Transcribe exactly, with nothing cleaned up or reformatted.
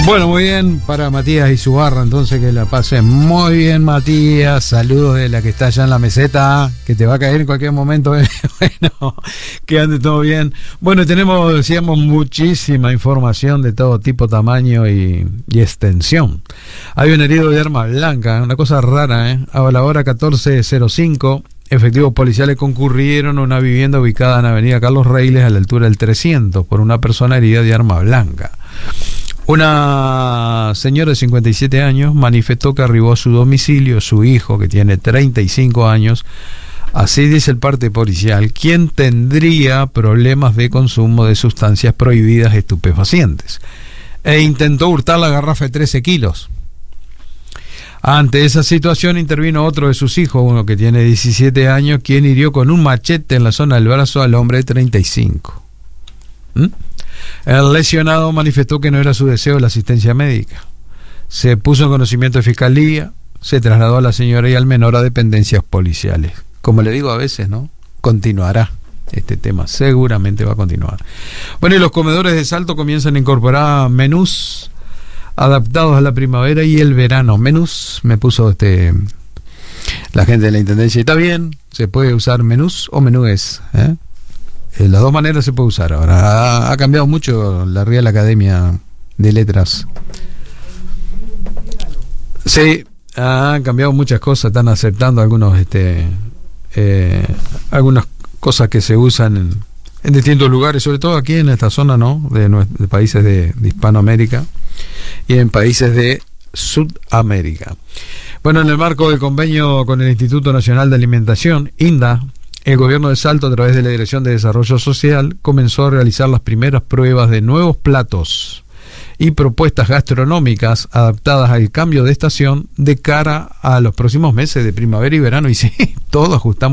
Bueno, muy bien para Matías y su barra, entonces que la pase muy bien, Matías. Saludos de la que está allá en la meseta, que te va a caer en cualquier momento. Bueno, que ande todo bien. Bueno, tenemos, decíamos, muchísima información de todo tipo, tamaño y, y extensión. Hay un herido de arma blanca, una cosa rara, ¿eh? A la hora catorce cero cinco, efectivos policiales concurrieron a una vivienda ubicada en Avenida Carlos Reiles, a la altura del trescientos, por una persona herida de arma blanca. Una señora de cincuenta y siete años manifestó que arribó a su domicilio su hijo, que tiene treinta y cinco años, así dice el parte policial, quien tendría problemas de consumo de sustancias prohibidas estupefacientes, e intentó hurtar la garrafa de trece kilos. Ante esa situación intervino otro de sus hijos, uno que tiene diecisiete años, quien hirió con un machete en la zona del brazo al hombre de treinta y cinco. ¿Mm? El lesionado manifestó que no era su deseo la asistencia médica. Se puso en conocimiento de fiscalía, se trasladó a la señora y al menor a dependencias policiales. Como le digo a veces, ¿no? Continuará este tema, seguramente va a continuar. Bueno, y los comedores de Salto comienzan a incorporar menús adaptados a la primavera y el verano. Menús, me puso este la gente de la intendencia, y está bien, se puede usar menús o menúes, ¿eh? De las dos maneras se puede usar ahora. Ha, ha cambiado mucho la Real Academia de Letras. Sí, han cambiado muchas cosas, están aceptando algunos este eh, algunas cosas que se usan en, en distintos lugares, sobre todo aquí en esta zona, ¿no? De, de países de, de Hispanoamérica y en países de Sudamérica. Bueno, en el marco del convenio con el Instituto Nacional de Alimentación, INDA, el gobierno de Salto, a través de la Dirección de Desarrollo Social, comenzó a realizar las primeras pruebas de nuevos platos y propuestas gastronómicas adaptadas al cambio de estación de cara a los próximos meses de primavera y verano. Y sí, todo ajustamos